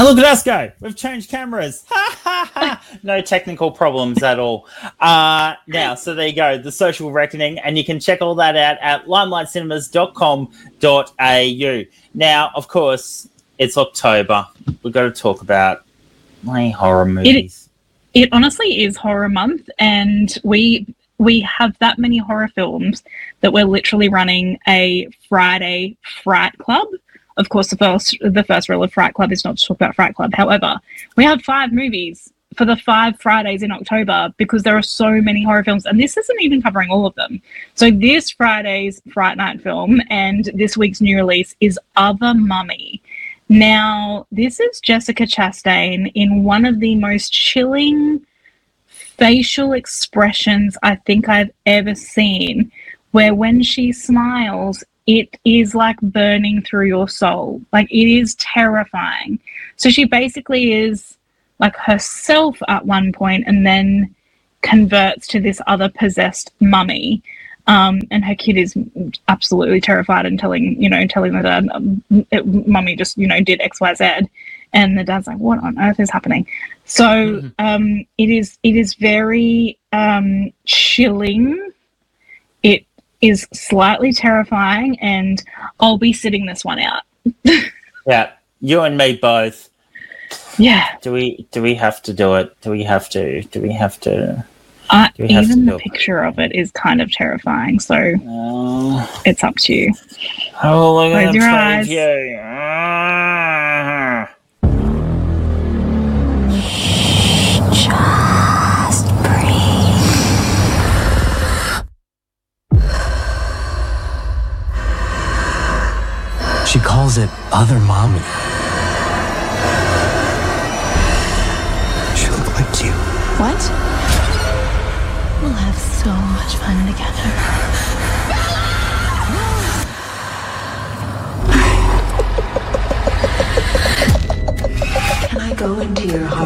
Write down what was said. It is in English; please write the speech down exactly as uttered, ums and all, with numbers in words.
look at us go. We've changed cameras. Ha, ha, ha. No technical problems at all. Uh, now, so there you go, The Social Reckoning, and you can check all that out at limelight cinemas dot com dot a u. Now, of course, it's October. We've got to talk about my horror movies. It, it honestly is horror month, and we we have that many horror films that we're literally running a Friday Fright Club. Of course, the first the first rule of Fright Club is not to talk about Fright Club. However, we have five movies for the five Fridays in October because there are so many horror films, and this isn't even covering all of them. So this Friday's Fright Night film and this week's new release is Other Mummy. Now, this is Jessica Chastain in one of the most chilling facial expressions I think I've ever seen, where when she smiles, it is like burning through your soul. Like, it is terrifying. So she basically is like herself at one point and then converts to this other possessed mummy. Um, and her kid is absolutely terrified and telling, you know, telling the dad, um, it, mummy just, you know, did X, Y, Z. And the dad's like, what on earth is happening? So mm-hmm. um, it is, it is very um, chilling. It is slightly terrifying, and I'll be sitting this one out. Yeah, you and me both. Yeah. Do we, do we have to do it? Do we have to, do we have to... Uh, even the picture of it is kind of terrifying, so uh, it's up to you. Oh, look Close at your the eyes. preview. Ah. Just breathe. She calls it Other Mommy. She looked like you. What? We'll have so much fun together. Can I go into your heart?